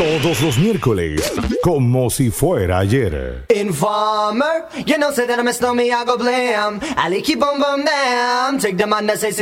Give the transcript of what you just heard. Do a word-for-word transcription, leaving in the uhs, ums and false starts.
Todos los miércoles, como si fuera ayer. Informer, you know, say that I miss no me, I go blam. I like keep on bum down. Take the man that say